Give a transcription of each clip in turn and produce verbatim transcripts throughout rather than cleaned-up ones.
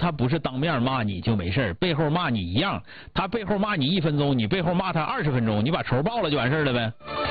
他不是当面骂你就没事，背后骂你一样。他背后骂你一分钟，你背后骂他二十分钟，你把仇报了就完事了呗。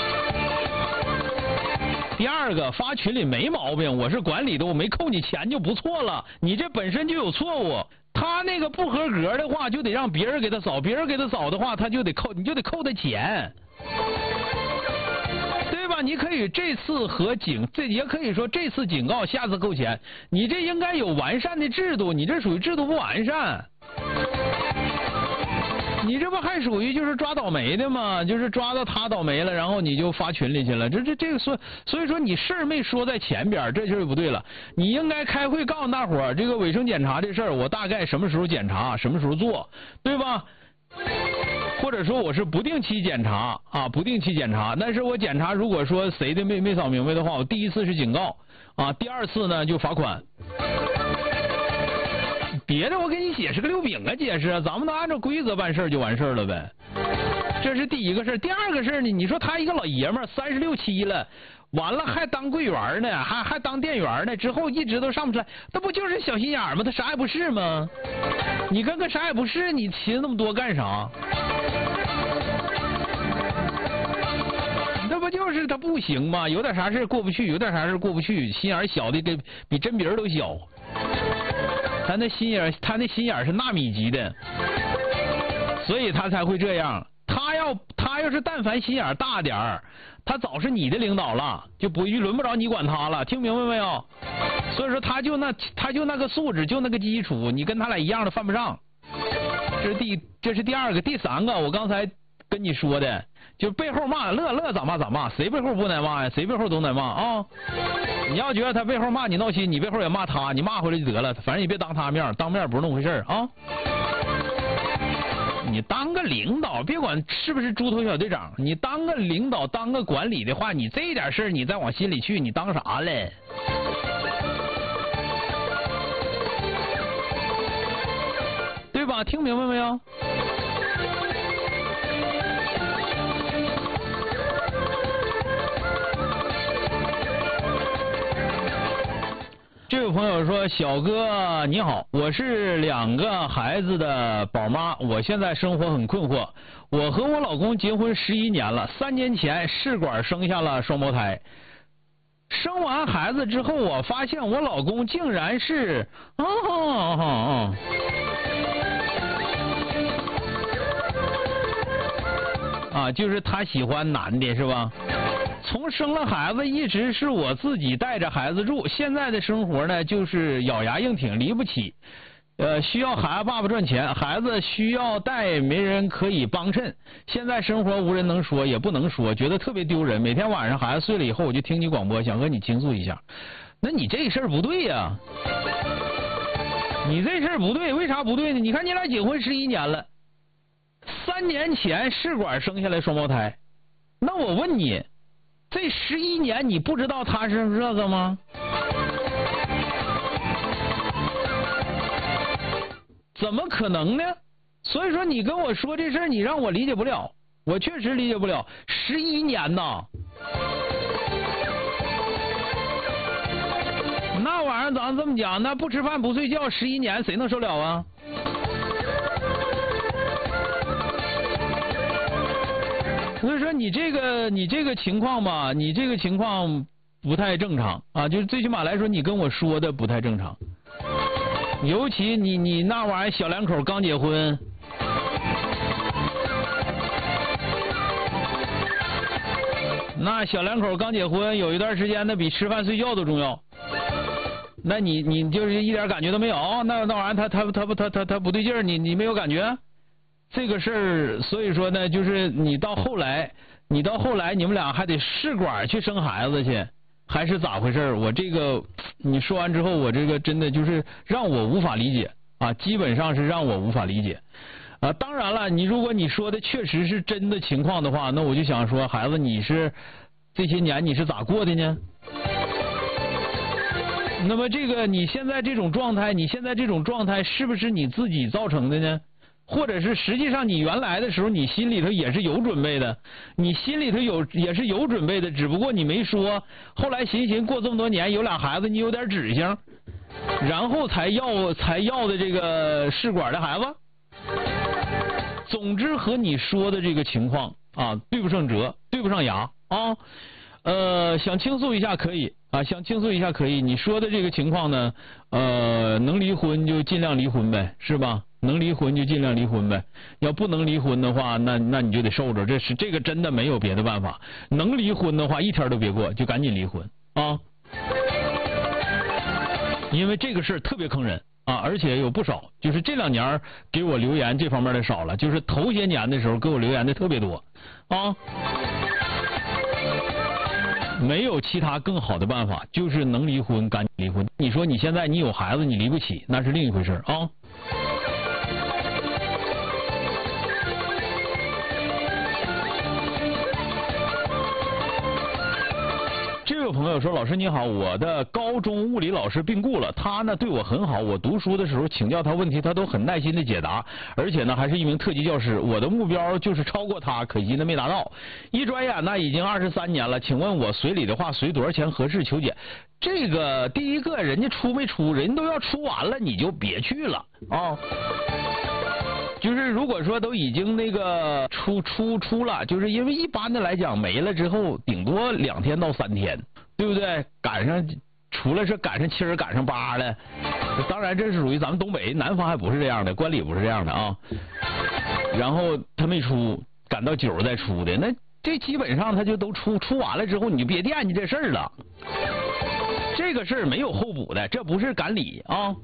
第二个，发群里没毛病，我是管理的，我没扣你钱就不错了。你这本身就有错误，他那个不合格的话，就得让别人给他扫，别人给他扫的话，他就得扣，你就得扣他钱。对吧？你可以这次和警，这也可以说这次警告，下次扣钱。你这应该有完善的制度，你这属于制度不完善。你这不还属于就是抓倒霉的吗？就是抓到他倒霉了，然后你就发群里去了。这这这个说，所以说你事儿没说在前边，这就是不对了。你应该开会告诉大伙儿，这个卫生检查这事儿，我大概什么时候检查，什么时候做，对吧？或者说我是不定期检查啊，不定期检查。但是我检查，如果说谁的没没扫明白的话，我第一次是警告啊，第二次呢就罚款。别的我给你解释个六饼啊，解释，咱们都按照规则办事就完事了呗。这是第一个事儿。第二个事儿呢，你说他一个老爷们儿三十六七了，完了还当柜员呢，还还当店员呢，之后一直都上不出来，那不就是小心眼吗？他啥也不是吗？你跟个啥也不是，你寻思那么多干啥？这不就是他不行吗？有点啥事过不去，有点啥事过不去，心眼小的跟比针鼻都小。他那心眼，他那心眼是纳米级的，所以他才会这样。他要他要是但凡心眼大点儿，他早是你的领导了，就不轮不着你管他了，听明白没有？所以说他就那他就那个素质，就那个基础，你跟他俩一样的犯不上。这是第这是第二个，第三个我刚才跟你说的，就背后骂乐乐咋骂咋骂，谁背后不挨骂呀？谁背后都挨骂啊！你要觉得他背后骂你闹心，你背后也骂他，你骂回来就得了，反正你别当他面，当面不是那么回事啊。你当个领导，别管是不是猪头小队长，你当个领导，当个管理的话，你这点事儿你再往心里去，你当啥嘞？对吧？听明白没有？这位朋友说：“小哥你好，我是两个孩子的宝妈，我现在生活很困惑。我和我老公结婚十一年了，三年前试管生下了双胞胎。生完孩子之后，我发现我老公竟然是……啊啊啊！啊，就是他喜欢男的是吧？”从生了孩子一直是我自己带着孩子住，现在的生活呢就是咬牙硬挺，离不起。呃，需要孩子爸爸赚钱，孩子需要带，没人可以帮衬。现在生活无人能说，也不能说，觉得特别丢人。每天晚上孩子睡了以后，我就听你广播，想和你倾诉一下。那你这事儿不对呀、啊，你这事儿不对，为啥不对呢？你看你俩结婚十一年了，三年前试管生下来双胞胎，那我问你。这十一年你不知道他是这个吗？怎么可能呢？所以说你跟我说这事儿，你让我理解不了，我确实理解不了。十一年呐，那玩意儿咱这么讲，那不吃饭不睡觉十一年，谁能受了啊？所以说你这个你这个情况吧，你这个情况不太正常啊，就是最起码来说，你跟我说的不太正常。尤其你你那玩意儿小两口刚结婚，那小两口刚结婚有一段时间，那比吃饭睡觉都重要。那你你就是一点感觉都没有？那那玩意儿他他他不他他他不对劲儿，你你没有感觉？这个事儿，所以说呢，就是你到后来，你到后来，你们俩还得试管去生孩子去，还是咋回事？我这个你说完之后，我这个真的就是让我无法理解啊，基本上是让我无法理解啊。当然了，你如果你说的确实是真的情况的话，那我就想说，孩子，你是这些年你是咋过的呢？那么这个你现在这种状态，你现在这种状态是不是你自己造成的呢？或者是实际上你原来的时候你心里头也是有准备的，你心里头有也是有准备的，只不过你没说。后来寻寻过这么多年有俩孩子，你有点指向， 然后才要才要的这个试管的孩子。总之和你说的这个情况啊对不上辙，对不上牙啊。呃，想倾诉一下可以啊，想倾诉一下可以。你说的这个情况呢，呃，能离婚就尽量离婚呗，是吧？能离婚就尽量离婚呗。要不能离婚的话，那那你就得受着。这是这个真的没有别的办法。能离婚的话，一天都别过，就赶紧离婚啊。因为这个事儿特别坑人啊，而且有不少，就是这两年给我留言这方面的少了，就是头些年的时候给我留言的特别多啊。没有其他更好的办法，就是能离婚赶紧离婚。你说你现在你有孩子你离不起，那是另一回事啊。这位朋友说，老师你好，我的高中物理老师病故了，他呢对我很好，我读书的时候请教他问题，他都很耐心的解答，而且呢还是一名特级教师，我的目标就是超过他，可惜呢没达到。一转眼呢已经二十三年了，请问我随礼的话随多少钱合适求解？这个第一个人家出没出，人都要出完了你就别去了啊。就是如果说都已经那个出出出了，就是因为一般的来讲没了之后顶多两天到三天，对不对？赶上除了是赶上七儿赶上八了，当然这是属于咱们东北，南方还不是这样的，关里不是这样的啊。然后他没出，赶到九再出的，那这基本上他就都出出完了之后，你就别惦记这事儿了。这个事儿没有后补的，这不是赶礼啊。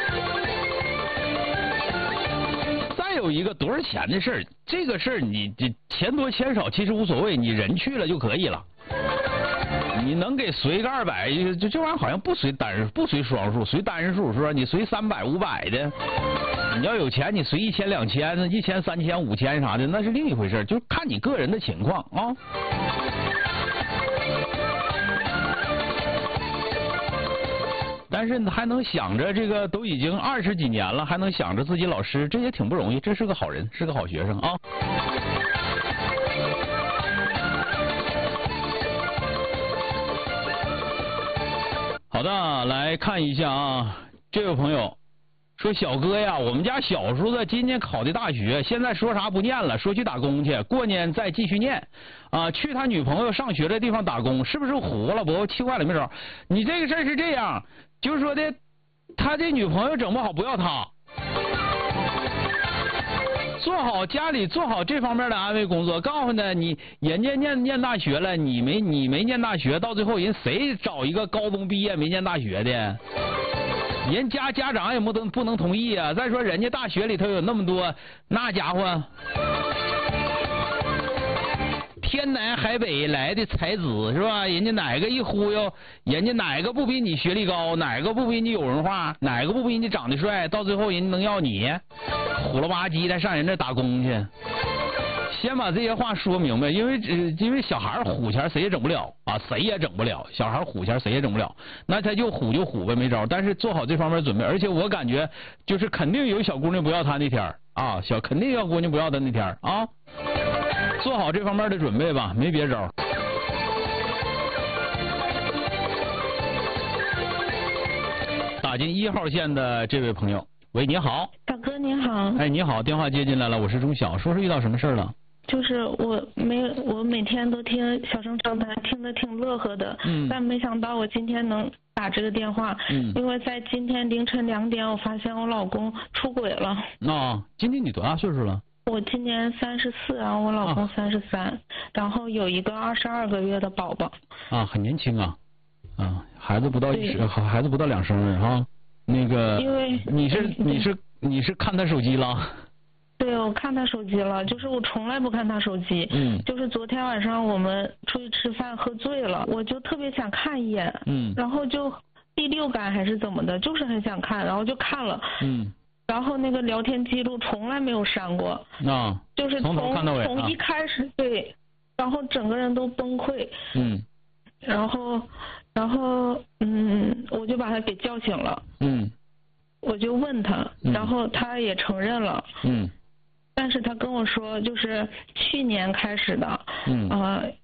有一个多少钱的事儿，这个事儿你这钱多钱少其实无所谓，你人去了就可以了。你能给随个二百，这这玩意儿好像不随单不随双数，随单数是吧？你随三百五百的，你要有钱你随一千两千、一千三千五千啥的，那是另一回事，就看你个人的情况啊。但是还能想着这个都已经二十几年了，还能想着自己老师，这也挺不容易，这是个好人，是个好学生啊。好的，来看一下啊，这位朋友说，小哥呀，我们家小叔子今年考的大学，现在说啥不念了，说去打工去，过年再继续念啊，去他女朋友上学的地方打工，是不是糊了？不，气坏了没招。你这个事儿是这样，就是说的，他这女朋友整不好不要他，做好家里做好这方面的安慰工作，告诉他你人家念念大学了，你没你没念大学，到最后人谁找一个高中毕业没念大学的？人家家长也不能不能同意啊！再说人家大学里头有那么多那家伙天南海北来的才子是吧？人家哪个一忽悠，人家哪个不比你学历高，哪个不比你有文化，哪个不比你长得帅，到最后人家能要你？虎了吧唧的上人这打工去。先把这些话说明白，因为呃，因为小孩虎钱谁也整不了啊，谁也整不了。小孩虎钱谁也整不了，那他就虎就虎呗，没招。但是做好这方面准备，而且我感觉就是肯定有小姑娘不要他那天啊，小肯定要姑娘不要他那天啊，做好这方面的准备吧，没别招。打进一号线的这位朋友，喂，你好， 大哥你好。 哎，你好，电话接进来了，我是钟晓，说是遇到什么事了？ 就是我没有，我每天都听小生长谈，听得挺乐呵的，嗯，但没想到我今天能打这个电话，嗯，因为在今天凌晨两点，我发现我老公出轨了。 哦，今年你多大岁数了？ 我今年三十四，然后我老公三十三，然后有一个二十二个月的宝宝。啊， 很年轻啊，啊，孩子不到一十，孩子不到两生日哈。那个， 因为你是你是你是看他手机了？ 对，我看他手机了，就是我从来不看他手机。嗯。就是昨天晚上我们出去吃饭喝醉了，我就特别想看一眼。嗯。然后就第六感还是怎么的，就是很想看，然后就看了。嗯。然后那个聊天记录从来没有删过。啊。就是从从头看到尾。 从一开始对，然后整个人都崩溃。嗯。然后，然后嗯，我就把他给叫醒了。嗯。我就问他，然后他也承认了。嗯。但是他跟我说，就是去年开始的。嗯。呃，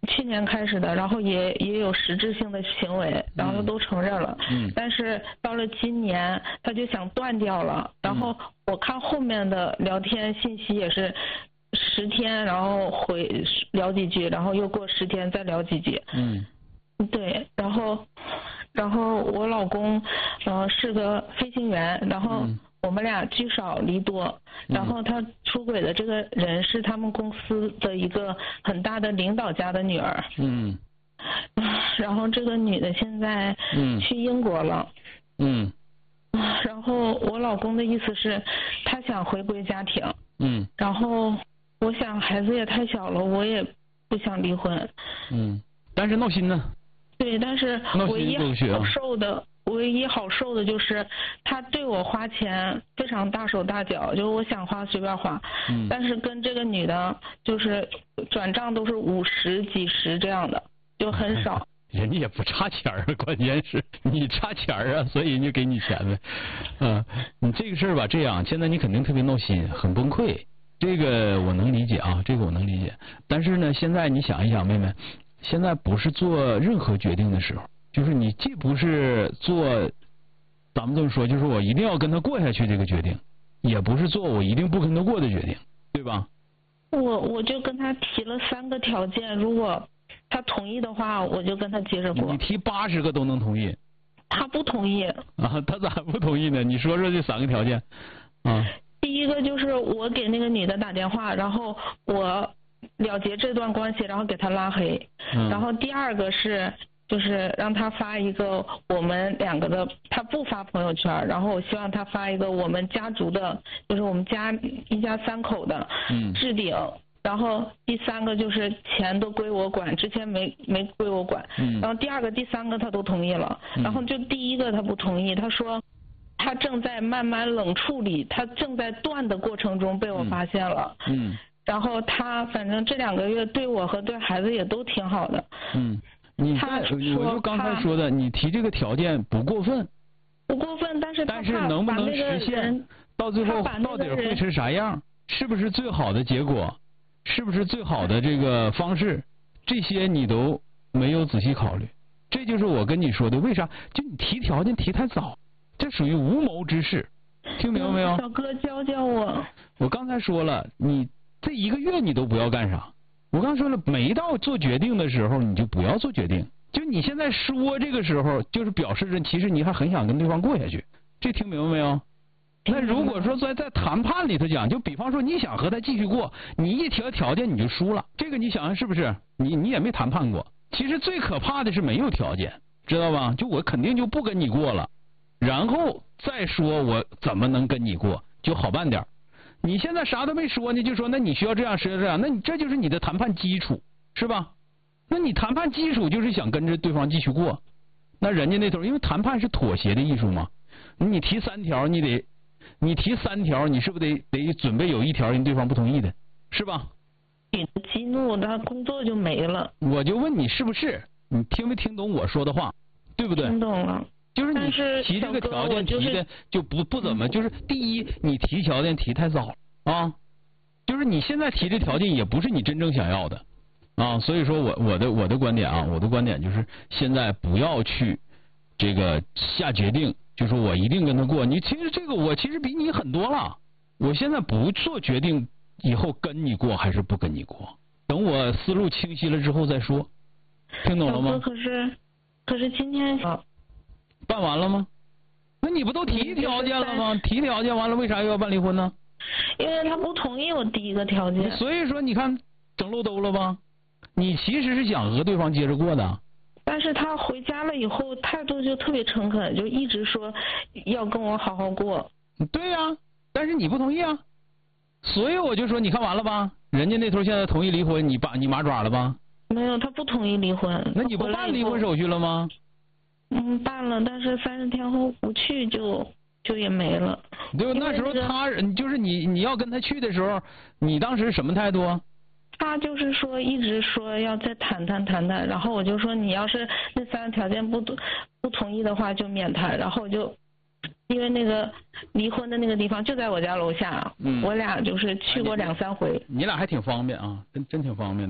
去年开始的，然后也也有实质性的行为，然后他都承认了。 嗯。 但是到了今年，他就想断掉了。然后我看后面的聊天信息也是十天，然后回聊几句，然后又过十天再聊几句。 嗯。 对，然后然后我老公呃是个飞行员，然后。嗯我们俩聚少离多，然后他出轨的这个人是他们公司的一个很大的领导家的女儿。 嗯。 然后这个女的现在去英国了。 嗯。 然后我老公的意思是，他想回归家庭。 嗯。 然后我想孩子也太小了，我也不想离婚。 嗯。但是闹心呢。 对，但是唯一好受的。唯一好受的就是他对我花钱非常大手大脚，就是我想花随便花。 嗯。 但是跟这个女的，就是转账都是五十几十这样的，就很少。 人家也不差钱啊，关键是你差钱啊，所以人家给你钱呗。嗯，你这个事儿吧，这样现在你肯定特别闹心，很崩溃。这个我能理解啊，这个我能理解。但是呢，现在你想一想，妹妹，现在不是做任何决定的时候。就是你既不是做，咱们这么说，就是我一定要跟他过下去这个决定，也不是做我一定不跟他过的决定，对吧？ 我我就跟他提了三个条件，如果他同意的话，我就跟他接着过。 你提八十个都能同意？ 他不同意。 啊，他咋不同意呢？你说说这三个条件。啊。 第一个就是我给那个女的打电话，然后我了结这段关系，然后给他拉黑。 嗯。 然后第二个是。就是让他发一个我们两个的，他不发朋友圈，然后我希望他发一个我们家族的，就是我们家一家三口的置顶。嗯、然后第三个就是钱都归我管，之前没没归我管。 嗯、 然后第二个、第三个他都同意了， 嗯、 然后就第一个他不同意，他说他正在慢慢冷处理，他正在断的过程中被我发现了。 嗯。嗯然后他反正这两个月对我和对孩子也都挺好的。 嗯。你这我就刚才说的，你提这个条件不过分， 不过分，但是但是能不能实现，到最后到底会是啥样，是不是最好的结果，是不是最好的这个方式，这些你都没有仔细考虑，这就是我跟你说的，为啥？就你提条件提太早，这属于无谋之事，听明白没有？ 小哥教教我。 我刚才说了，你这一个月你都不要干啥。我刚说了，没到做决定的时候，你就不要做决定。就你现在说这个时候，就是表示着其实你还很想跟对方过下去。这听明白没有？那如果说在在谈判里头讲，就比方说你想和他继续过，你一提条件你就输了。这个你想想是不是？你你也没谈判过。其实最可怕的是没有条件，知道吧？就我肯定就不跟你过了，然后再说我怎么能跟你过，就好办点。你现在啥都没说呢，就说那你需要这样，需要这样，那你这就是你的谈判基础，是吧？那你谈判基础就是想跟着对方继续过，那人家那头因为谈判是妥协的艺术嘛，你提三条，你得你提三条，你是不是得得准备有一条人对方不同意的，是吧？ 你激怒他，工作就没了。 我就问你是不是？你听没听懂我说的话？对不对？ 听懂了。 就是你提这个条件提的就不不怎么，就是第一你提条件提太早啊，就是你现在提这条件也不是你真正想要的啊，所以说我我的我的观点啊，我的观点就是现在不要去这个下决定，就说我一定跟他过。你其实这个我其实比你很多了，我现在不做决定，以后跟你过还是不跟你过，等我思路清晰了之后再说，听懂了吗？ 可是可是今天办完了吗？那你不都提条件了吗？提条件完了，为啥又要办离婚呢？ 因为他不同意我第一个条件。 所以说，你看整漏兜了吧？你其实是想和对方接着过的。 但是他回家了以后，态度就特别诚恳，就一直说要跟我好好过。 对呀、啊，但是你不同意啊。所以我就说，你看完了吧？人家那头现在同意离婚，你把你麻爪了吧？ 没有，他不同意离婚。 那你不办离婚手续了吗？ 嗯，办了，但是三十天后不去就就也没了。 就那时候他就是你你要跟他去的时候，你当时什么态度啊？ 他就是说一直说要再谈谈谈谈，然后我就说你要是那三个条件不不同意的话就免谈，然后我就因为那个离婚的那个地方就在我家楼下，嗯、我俩就是去过两三回。 你俩还挺方便啊，真真挺方便的。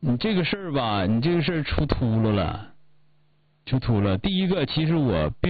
你这个事儿吧，你这个事儿出秃噜了，出秃噜。第一个，其实我并。